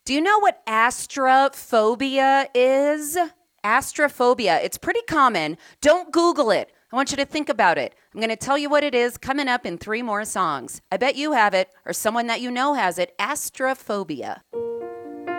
Do you know what astrophobia is? Astrophobia. It's pretty common. Don't Google it. I want you to think about it. I'm going to tell you what it is coming up in 3 more songs. I bet you have it, or someone that you know has it. Astrophobia.